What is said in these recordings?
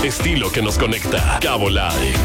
Estilo que nos conecta. Cabo Live.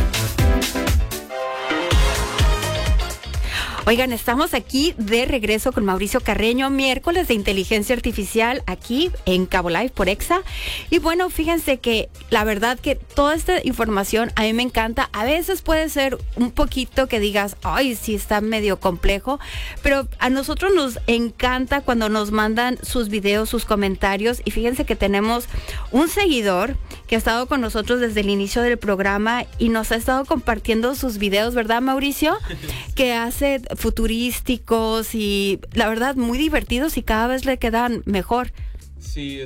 Oigan, estamos aquí de regreso con Mauricio Carreño, miércoles de inteligencia artificial aquí en Cabo Live por Exa. Y bueno, fíjense que la verdad que toda esta información a mí me encanta. A veces puede ser un poquito que digas, ay, sí está medio complejo, pero a nosotros nos encanta cuando nos mandan sus videos, sus comentarios. Y fíjense que tenemos un seguidor que ha estado con nosotros desde el inicio del programa y nos ha estado compartiendo sus videos, ¿verdad, Mauricio? Que hace futurísticos y la verdad muy divertidos y cada vez le quedan mejor. Sí,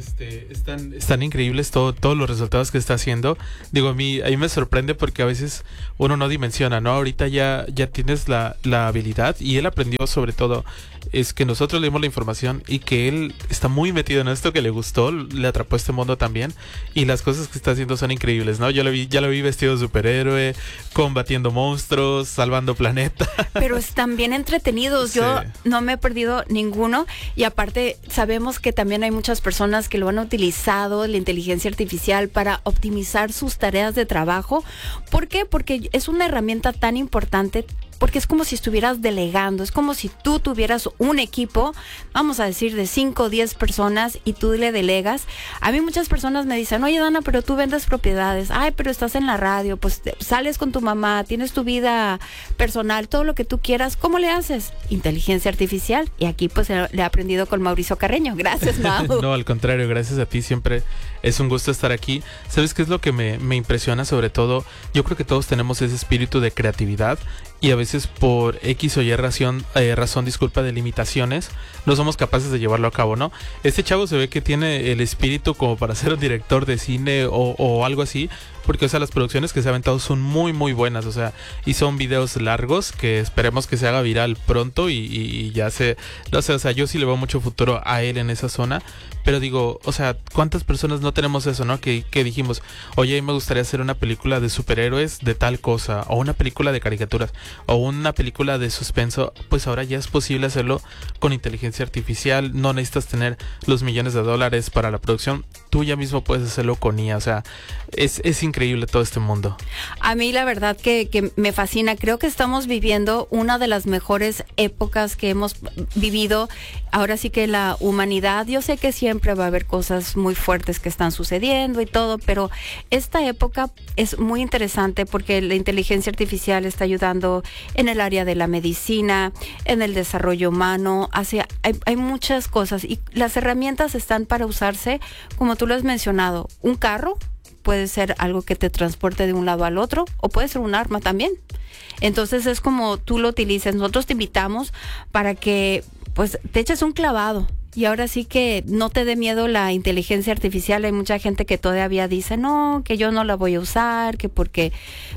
están increíbles todos los resultados que está haciendo. Digo, a mí me sorprende porque a veces uno no dimensiona, ¿no? Ahorita ya tienes la habilidad y él aprendió sobre todo. Es que nosotros le dimos la información y que él está muy metido en esto, que le gustó, le atrapó este mundo también y las cosas que está haciendo son increíbles, ¿no? Ya lo vi vestido de superhéroe, combatiendo monstruos, salvando planeta. Pero están bien entretenidos, sí. Yo no me he perdido ninguno y aparte sabemos que también hay muchas personas que lo han utilizado, la inteligencia artificial, para optimizar sus tareas de trabajo. ¿Por qué? Porque es una herramienta tan importante. Porque es como si estuvieras delegando, es como si tú tuvieras un equipo, vamos a decir, de 5 o 10 personas y tú le delegas. A mí muchas personas me dicen, oye, Dana, pero tú vendes propiedades. Ay, pero estás en la radio, pues sales con tu mamá, tienes tu vida personal, todo lo que tú quieras. ¿Cómo le haces? Inteligencia artificial. Y aquí pues le he aprendido con Mauricio Carreño. Gracias, Mau. No, al contrario, gracias a ti. Siempre es un gusto estar aquí. ¿Sabes qué es lo que me impresiona sobre todo? Yo creo que todos tenemos ese espíritu de creatividad y a veces por X o Y razón, de limitaciones, no somos capaces de llevarlo a cabo, ¿no? Este chavo se ve que tiene el espíritu como para ser un director de cine o algo así, porque, o sea, las producciones que se ha aventado son muy, muy buenas, o sea, y son videos largos que esperemos que se haga viral pronto y ya no sé, o sea, yo sí le veo mucho futuro a él en esa zona, pero digo, o sea, ¿cuántas personas no tenemos eso, no? Que dijimos, oye, me gustaría hacer una película de superhéroes de tal cosa, o una película de caricaturas, o una película de suspenso. Pues ahora ya es posible hacerlo con inteligencia artificial, no necesitas tener los millones de dólares para la producción, tú ya mismo puedes hacerlo con IA, o sea, es increíble todo este mundo. A mí la verdad que me fascina, creo que estamos viviendo una de las mejores épocas que hemos vivido, ahora sí que la humanidad. Yo sé que siempre va a haber cosas muy fuertes que están sucediendo y todo, pero esta época es muy interesante porque la inteligencia artificial está ayudando en el área de la medicina, en el desarrollo humano, hay muchas cosas y las herramientas están para usarse, como tú lo has mencionado, un carro puede ser algo que te transporte de un lado al otro o puede ser un arma también. Entonces es como tú lo utilices. Nosotros te invitamos para que pues te eches un clavado y ahora sí que no te dé miedo la inteligencia artificial. Hay mucha gente que todavía dice no, que yo no la voy a usar, que porque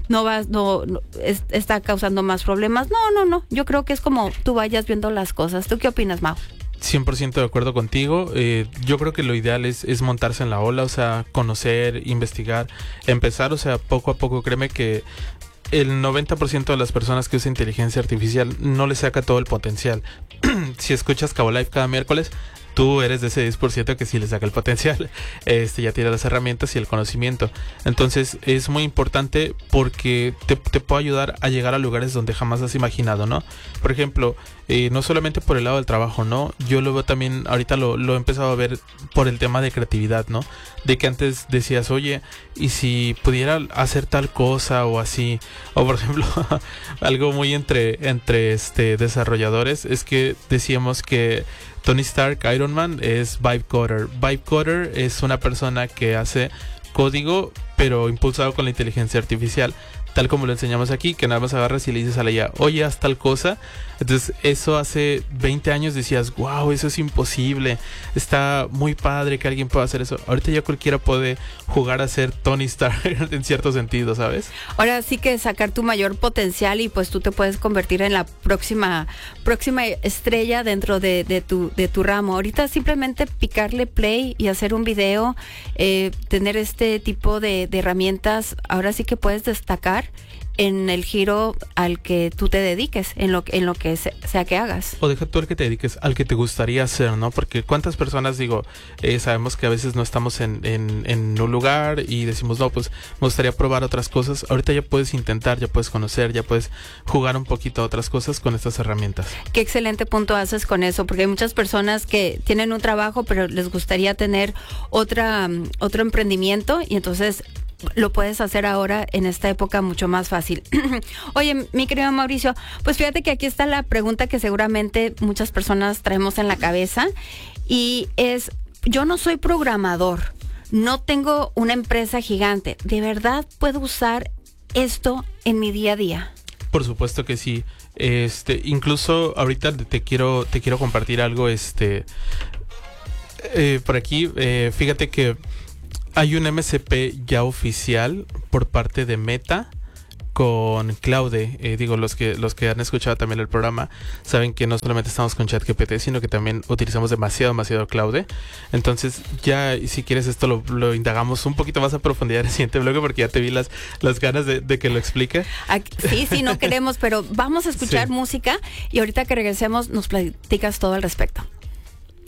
está causando más problemas. No, yo creo que es como tú vayas viendo las cosas. ¿Tú qué opinas, Mau? 100% de acuerdo contigo. Yo creo que lo ideal es montarse en la ola, o sea, conocer, investigar, empezar, o sea, poco a poco. Créeme que el 90% de las personas que usan inteligencia artificial no le saca todo el potencial. Si escuchas Cabo Live cada miércoles, tú eres de ese 10% que sí le saca el potencial, ya tiene las herramientas y el conocimiento. Entonces es muy importante porque te puede ayudar a llegar a lugares donde jamás has imaginado, ¿no? Por ejemplo, no solamente por el lado del trabajo, ¿no? Yo lo veo también, ahorita lo he empezado a ver por el tema de creatividad, ¿no? De que antes decías, oye, ¿y si pudiera hacer tal cosa o así? O por ejemplo, algo muy entre desarrolladores es que decíamos que Tony Stark, Iron Man, es vibe coder. Vibe coder es una persona que hace código, pero impulsado con la inteligencia artificial. Tal como lo enseñamos aquí, que nada más agarras y le dices a la IA, oye, haz tal cosa. Entonces, eso hace 20 años decías, wow, eso es imposible. Está muy padre que alguien pueda hacer eso. Ahorita ya cualquiera puede jugar a ser Tony Stark en cierto sentido, ¿sabes? Ahora sí que sacar tu mayor potencial y pues tú te puedes convertir en la próxima estrella dentro de tu ramo. Ahorita simplemente picarle play y hacer un video, tener este tipo de herramientas, ahora sí que puedes destacar en el giro al que tú te dediques, en lo que sea que hagas. O deja tú el que te dediques, al que te gustaría hacer, ¿no? Porque cuántas personas, sabemos que a veces no estamos en un lugar y decimos, no, pues me gustaría probar otras cosas. Ahorita ya puedes intentar, ya puedes conocer, ya puedes jugar un poquito a otras cosas con estas herramientas. Qué excelente punto haces con eso, porque hay muchas personas que tienen un trabajo, pero les gustaría tener otro emprendimiento, y entonces lo puedes hacer ahora en esta época mucho más fácil. Oye, mi querido Mauricio, pues fíjate que aquí está la pregunta que seguramente muchas personas traemos en la cabeza, y es: yo no soy programador, no tengo una empresa gigante, ¿de verdad puedo usar esto en mi día a día? Por supuesto que sí. Incluso ahorita te quiero compartir algo, por aquí, fíjate que hay un MCP ya oficial por parte de Meta con Claude. Los que han escuchado también el programa saben que no solamente estamos con ChatGPT, sino que también utilizamos demasiado Claude. Entonces ya, si quieres, esto lo indagamos un poquito más a profundidad en el siguiente bloque, porque ya te vi las ganas de que lo explique. Sí, no queremos, pero vamos a escuchar música, y ahorita que regresemos nos platicas todo al respecto.